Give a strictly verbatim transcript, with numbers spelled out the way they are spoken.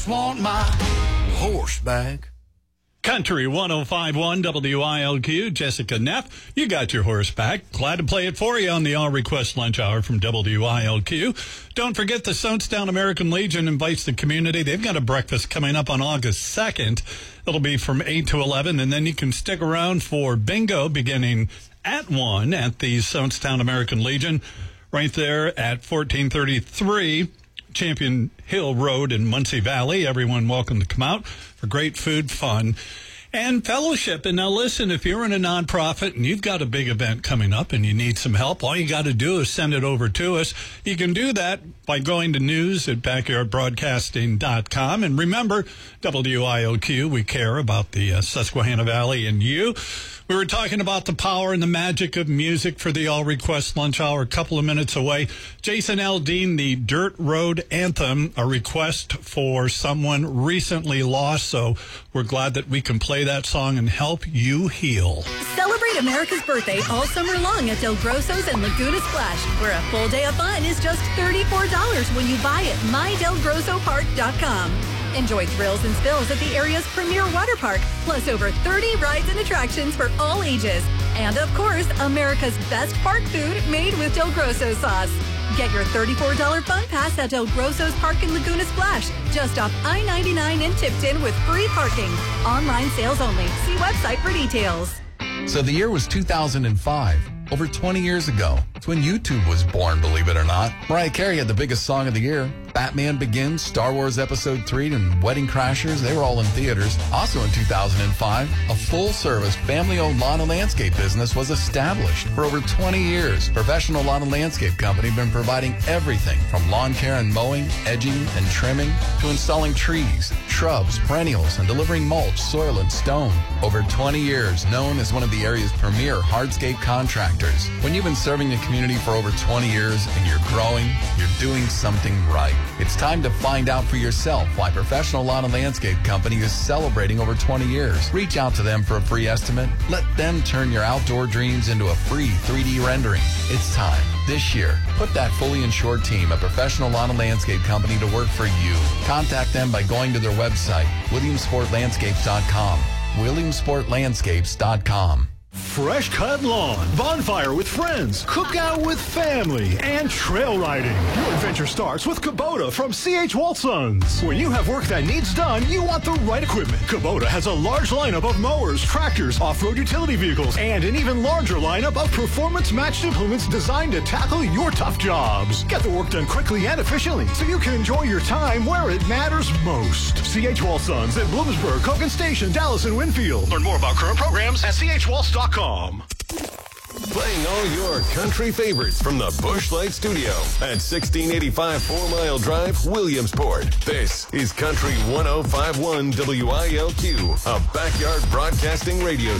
just want my horse back. Country one oh five point one W I L Q, Jessica Neff, you got your horse back. Glad to play it for you on the All Request Lunch Hour from W I L Q. Don't forget the Sonestown American Legion invites the community. They've got a breakfast coming up on August second. It'll be from eight to eleven, and then you can stick around for bingo beginning at one at the Sonestown American Legion right there at fourteen thirty-three Champion Hill Road in Muncie Valley. Everyone welcome to come out for great food, fun, and fellowship. And now listen, if you're in a nonprofit and you've got a big event coming up and you need some help, all you got to do is send it over to us. You can do that by going to news at backyard broadcasting dot com. And remember, W I L Q, we care about the uh, Susquehanna Valley and you. We were talking about the power and the magic of music for the All Request Lunch Hour a couple of minutes away. Jason Aldean, the Dirt Road Anthem, a request for someone recently lost. So we're glad that we can play that song and help you heal. Celebrate America's birthday all summer long at Del Grosso's and Laguna Splash, where a full day of fun is just thirty-four dollars when you buy at my del grosso park dot com. Enjoy thrills and spills at the area's premier water park, plus over thirty rides and attractions for all ages. And of course, America's best park food made with Del Grosso sauce. Get your thirty-four dollars fun pass at Del Grosso's Park in Laguna Splash, just off I ninety-nine in Tipton with free parking. Online sales only. See website for details. So the year was two thousand five. Over twenty years ago. It's when YouTube was born, believe it or not. Mariah Carey had the biggest song of the year. Batman Begins, Star Wars Episode three, and Wedding Crashers, they were all in theaters. Also in two thousand five, a full-service, family-owned lawn and landscape business was established. For over twenty years, Professional Lawn and Landscape Company have been providing everything from lawn care and mowing, edging, and trimming, to installing trees, shrubs, perennials, and delivering mulch, soil, and stone. Over twenty years, known as one of the area's premier hardscape contractors. When you've been serving the community for over twenty years and you're growing, you're doing something right. It's time to find out for yourself why Professional Lawn and Landscape Company is celebrating over twenty years. Reach out to them for a free estimate. Let them turn your outdoor dreams into a free three D rendering. It's time. This year, put that fully insured team at Professional Lawn and Landscape Company to work for you. Contact them by going to their website, williamsport landscapes dot com. williamsport landscapes dot com. Fresh cut lawn, bonfire with friends, cookout with family, and trail riding. Your adventure starts with Kubota from C H Walsons. When you have work that needs done, you want the right equipment. Kubota has a large lineup of mowers, tractors, off-road utility vehicles, and an even larger lineup of performance-matched implements designed to tackle your tough jobs. Get the work done quickly and efficiently so you can enjoy your time where it matters most. C H Walsons at Bloomsburg, Cogan Station, Dallas, and Winfield. Learn more about current programs at c h waltz dot com. Playing all your country favorites from the Busch Light Studio at sixteen eighty-five Four Mile Drive, Williamsport. This is Country one oh five point one W I L Q, a backyard broadcasting radio